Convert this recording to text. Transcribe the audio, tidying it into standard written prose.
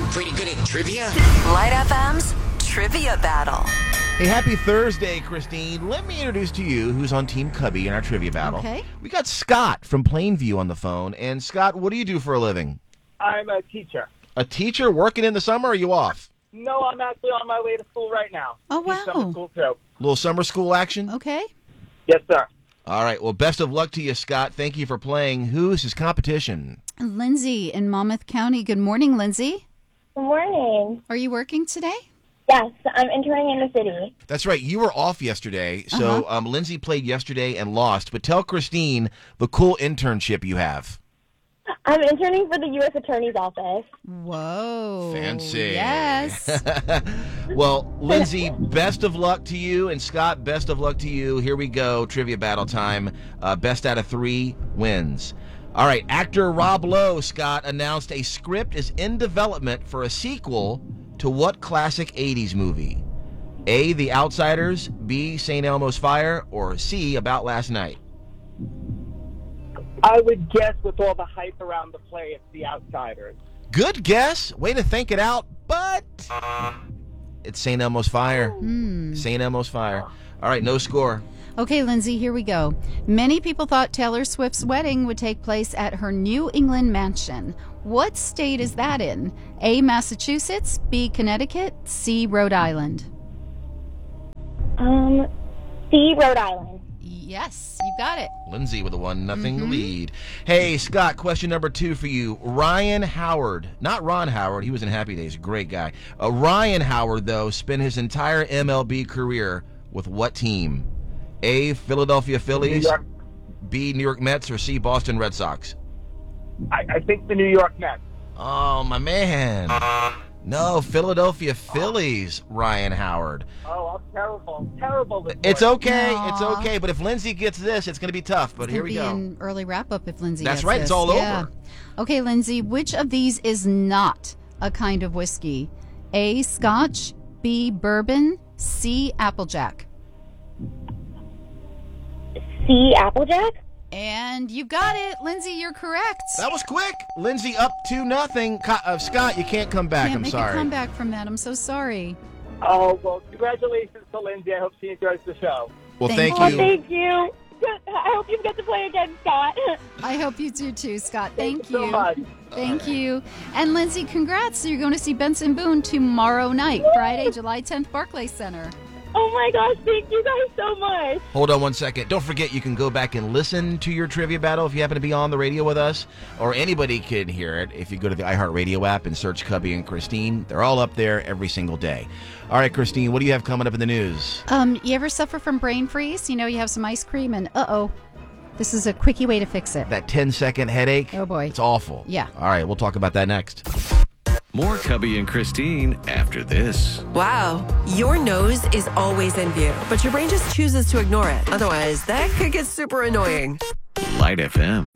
pretty good at trivia? Light FM's Trivia Battle. Hey, happy Thursday, Christine. Let me introduce to you who's on Team Cubby in our trivia battle. Okay. We got Scott from Plainview on the phone. And Scott, what do you do for a living? I'm a teacher. A teacher working in the summer, or are you off? No, I'm actually on my way to school right now. Oh, Teach wow. summer school too. Little summer school action? Okay. Yes, sir. All right. Well, best of luck to you, Scott. Thank you for playing. Who's his competition? Lindsay in Monmouth County. Good morning, Lindsay. Good morning. Are you working today? Yes, I'm interning in the city. That's right. You were off yesterday. So Lindsay played yesterday and lost. But tell Christine the cool internship you have. I'm interning for the U.S. Attorney's Office. Whoa. Fancy. Yes. Well, Lindsay, best of luck to you. And Scott, best of luck to you. Here we go. Trivia battle time. Best out of 3 wins. All right. Actor Rob Lowe, Scott, announced a script is in development for a sequel to what classic 80s movie? A, The Outsiders, B, St. Elmo's Fire, or C, About Last Night? I would guess with all the hype around the play, it's The Outsiders. Good guess. Way to think it out, but it's St. Elmo's Fire. St. Elmo's Fire. All right, no score. Okay, Lindsay, here we go. Many people thought Taylor Swift's wedding would take place at her New England mansion. What state is that in? A, Massachusetts, B, Connecticut, C, Rhode Island. C, Rhode Island. Yes, you got it. Lindsay with a 1-0 lead. Hey, Scott, question number 2 for you. Ryan Howard, not Ron Howard, he was in Happy Days, great guy. Ryan Howard, though, spent his entire MLB career with what team? A, Philadelphia Phillies, New York. B, New York Mets, or C, Boston Red Sox? I think the New York Mets. Oh, my man. No, Philadelphia Phillies, Ryan Howard. Oh, I'm terrible. Terrible. This It's morning. okay, Aw. it's okay. But if Lindsay gets this, it's going to be tough. But here we It'll go. be an early wrap-up if Lindsay That's gets right, this. it's all Yeah. over. Okay, Lindsay, which of these is not a kind of whiskey? A, Scotch, B, bourbon, C, Applejack. C, Applejack. And you got it, Lindsay, you're correct. That was quick. Lindsay up 2-0. Scott, you can't come back. Can't I'm make sorry. a comeback from that. I'm so sorry. Oh, well, congratulations to Lindsay. I hope she enjoys the show. Well, Thank thank you. you. Thank you. I hope you get to play again, Scott. I hope you do too, Scott. Thank so you. much. Thank you. And Lindsay, congrats. So you're going to see Benson Boone tomorrow night, Friday, July 10th, Barclays Center. Oh my gosh, thank you guys so much. Hold on one second. Don't forget, you can go back and listen to your trivia battle if you happen to be on the radio with us, or anybody can hear it if you go to the iHeartRadio app and search Cubby and Christine. They're all up there every single day. All right, Christine, what do you have coming up in the news? You ever suffer from brain freeze? You know, you have some ice cream and this is a quickie way to fix it. That 10-second headache? Oh, boy. It's awful. Yeah. All right, we'll talk about that next. More Cubby and Christine after this. Wow, your nose is always in view, but your brain just chooses to ignore it. Otherwise, that could get super annoying. Light FM.